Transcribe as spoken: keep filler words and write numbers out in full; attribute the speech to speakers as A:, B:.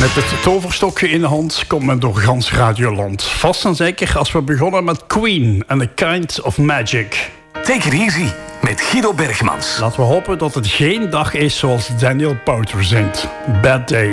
A: Met het toverstokje in de hand komt men door gans Radioland. Vast en zeker als we begonnen met Queen and a Kind of Magic.
B: Take it easy met Guido Bergmans.
A: Laten we hopen dat het geen dag is zoals Daniel Powter zingt. Bad Day.